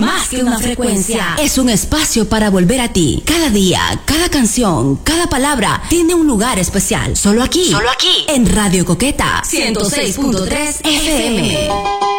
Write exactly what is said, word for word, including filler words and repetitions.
más que una frecuencia. Es un espacio para volver a ti. Cada día, cada canción, cada palabra tiene un lugar especial. Solo aquí. Solo aquí. En Radio Coqueta ciento seis punto tres F M.